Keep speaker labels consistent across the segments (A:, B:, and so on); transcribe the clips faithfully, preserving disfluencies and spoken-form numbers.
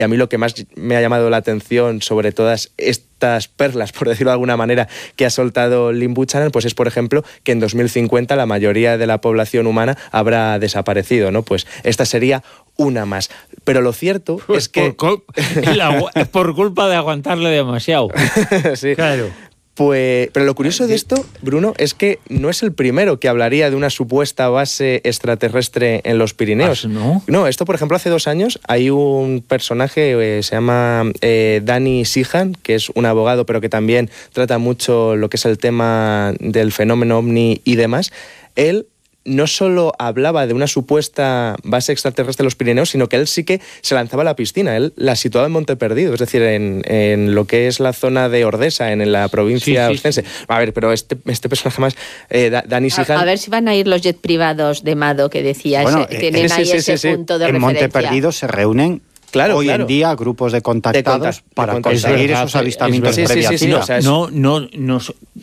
A: Y a mí lo que más me ha llamado la atención sobre todas estas perlas, por decirlo de alguna manera, que ha soltado Lynn Buchanan, pues es, por ejemplo, que en dos mil cincuenta la mayoría de la población humana habrá desaparecido, ¿no? Pues esta sería una más. Pero lo cierto
B: pues
A: es que...
B: Por, la, por culpa de aguantarle demasiado.
A: Sí.
B: Claro.
A: Pues, pero lo curioso de esto, Bruno, es que no es el primero que hablaría de una supuesta base extraterrestre en los Pirineos.
B: ¿No?
A: No, esto, por ejemplo, hace dos años hay un personaje, eh, se llama eh, Danny Sheehan, que es un abogado, pero que también trata mucho lo que es el tema del fenómeno ovni y demás. Él no solo hablaba de una supuesta base extraterrestre en los Pirineos, sino que él sí que se lanzaba a la piscina. Él la situaba en Monte Perdido, es decir, en, en lo que es la zona de Ordesa, en, en la provincia
B: sí, sí,
A: ostense.
B: sí.
A: A ver, pero este, este personaje más, eh, Danny Sheehan...
C: A, a ver si van a ir los jet privados de Mado, que decías,
D: bueno,
C: eh, tienen
A: sí,
C: ahí
A: sí,
C: ese
A: sí, sí.
C: punto de
D: en
C: referencia.
D: Monte Perdido se reúnen
A: Claro,
D: hoy
A: claro.
D: en día grupos de contactados
A: De contact- de
D: para
A: contactados.
D: conseguir
B: Es verdad,
D: esos avistamientos
A: es verdad.
D: previa
A: Sí, sí, sí,
D: cita.
A: o sea, es-
B: No, no, no,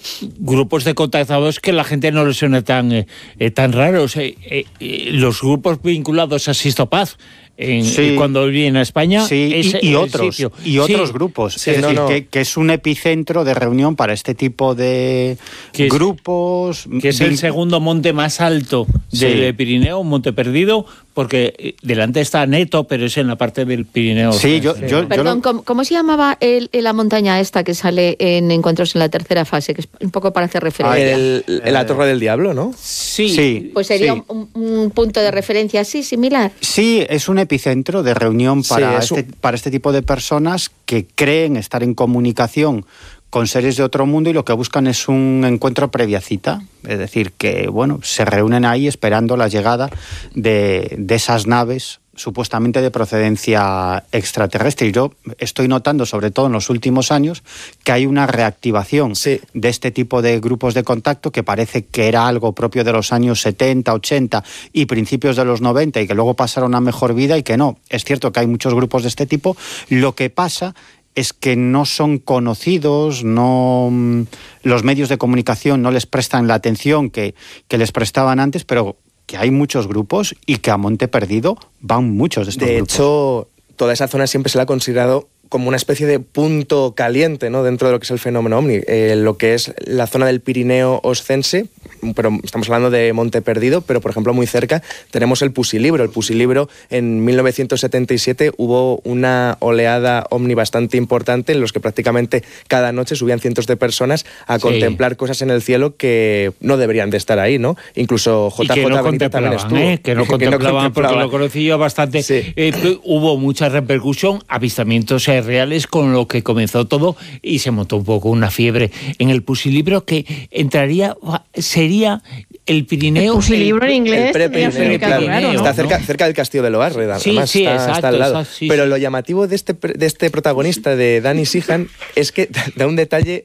B: grupos de contactados que la gente no les suena tan, eh, eh, tan raros. Eh, eh, eh, los grupos vinculados a Sistopaz, en,
D: Sí.
B: eh, cuando él viene a España,
D: Sí,
B: es
D: y, y
B: el
D: otros,
B: sitio.
D: y otros
B: Sí,
D: grupos.
A: Sí,
D: es
A: no,
D: decir,
A: no.
D: Que, que es un epicentro de reunión para este tipo de
B: Que es-
D: grupos.
B: que es
D: vin-
B: el segundo monte más alto del
D: Sí.
B: Pirineo, Monte Perdido, porque eh, delante está Neto, pero es en la parte del Pirineo.
D: Sí, yo, yo, yo
C: Perdón,
D: lo-
C: ¿cómo, cómo se llamaba el, la montaña esta que sale en Encuentros en la tercera fase? Que es un poco para hacer referencia.
A: El, el- la Torre del Diablo, ¿no?
B: Sí.
D: sí,
C: Pues sería
D: sí.
C: un, un punto de referencia así, similar.
D: Sí, es un epicentro de reunión para,
A: Sí, es
D: este, para este tipo de personas que creen estar en comunicación con seres de otro mundo y lo que buscan es un encuentro previa cita. Es decir, que bueno, se reúnen ahí esperando la llegada de, de esas naves supuestamente de procedencia extraterrestre. Y yo estoy notando, sobre todo en los últimos años, que hay una reactivación
A: Sí.
D: de este tipo de grupos de contacto que parece que era algo propio de los años setenta, ochenta y principios de los noventa y que luego pasaron a mejor vida y que no. Es cierto que hay muchos grupos de este tipo. Lo que pasa es que no son conocidos, no, los medios de comunicación no les prestan la atención que, que les prestaban antes, pero que hay muchos grupos y que a Monte Perdido van muchos de estos
A: De
D: grupos.
A: hecho, toda esa zona siempre se la ha considerado como una especie de punto caliente, ¿no?, dentro de lo que es el fenómeno ovni. Eh, lo que es la zona del Pirineo oscense, pero estamos hablando de Monte Perdido, pero por ejemplo muy cerca tenemos el Pusilibro. El Pusilibro en mil novecientos setenta y siete hubo una oleada ovni bastante importante en los que prácticamente cada noche subían cientos de personas a
B: Sí.
A: contemplar cosas en el cielo que no deberían de estar ahí, ¿no? Incluso
B: Y
A: J J
B: que no
A: Benítez también
B: contemplaban,
A: estuvo.
B: ¿eh? que no contemplaban, porque lo conocí yo bastante.
A: Sí.
B: Eh, hubo mucha repercusión, avistamientos eh, reales, con lo que comenzó todo y se montó un poco una fiebre en el Pusilibro que entraría, sería el Pirineo.
E: El Pusilibro en inglés
A: El
E: tendría
A: pre-Pirineo,
E: significado
A: claro.
E: raro, ¿no?
A: Está cerca, cerca del Castillo de Loarre,
B: Sí,
A: además,
B: sí,
A: está,
B: exacto,
A: está al lado.
B: exacto, sí,
A: Pero
B: sí.
A: lo llamativo de este, de este protagonista, de Danny Sheehan, es que da un detalle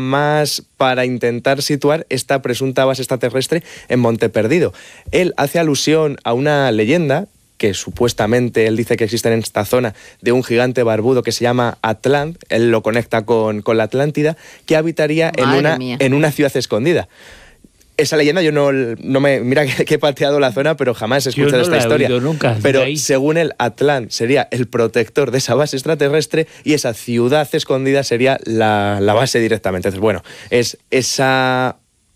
A: más para intentar situar esta presunta base extraterrestre en Monte Perdido. Él hace alusión a una leyenda que supuestamente él dice que existe en esta zona, de un gigante barbudo que se llama Atlant, él lo conecta con, con la Atlántida, que habitaría en
C: Madre
A: una,
C: mía.
A: en una ciudad escondida. Esa leyenda yo no, no me... Mira que, que he pateado la zona, pero jamás he
B: Yo
A: escuchado
B: no
A: esta
B: la he
A: historia.
B: oído nunca, de
A: Pero
B: ahí.
A: según el Atlant sería el protector de esa base extraterrestre y esa ciudad escondida sería la, la base directamente. Entonces, bueno, es esa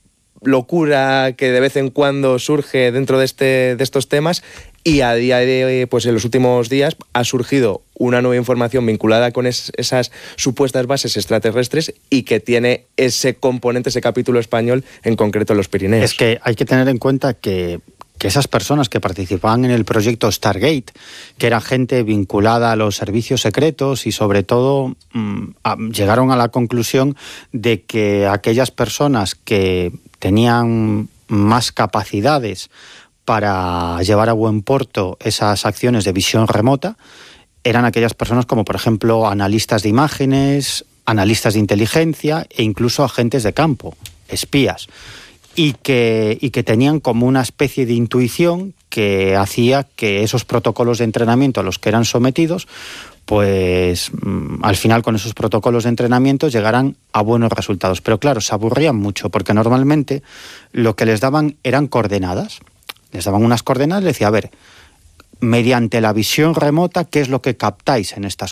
A: locura que de vez en cuando surge dentro de, este, de estos temas, y a día de hoy, pues en los últimos días ha surgido una nueva información vinculada con es, esas supuestas bases extraterrestres y que tiene ese componente, ese capítulo español, en concreto en los Pirineos.
D: Es que hay que tener en cuenta que, que esas personas que participaban en el proyecto Stargate, que era gente vinculada a los servicios secretos y sobre todo mmm, a, llegaron a la conclusión de que aquellas personas que tenían más capacidades para llevar a buen puerto esas acciones de visión remota eran aquellas personas como, por ejemplo, analistas de imágenes, analistas de inteligencia e incluso agentes de campo, espías, y que, y que tenían como una especie de intuición que hacía que esos protocolos de entrenamiento a los que eran sometidos, pues al final con esos protocolos de entrenamiento llegaran a buenos resultados. Pero claro, se aburrían mucho porque normalmente lo que les daban eran coordenadas. Les daban unas coordenadas y les decía, a ver, mediante la visión remota, ¿qué es lo que captáis en estas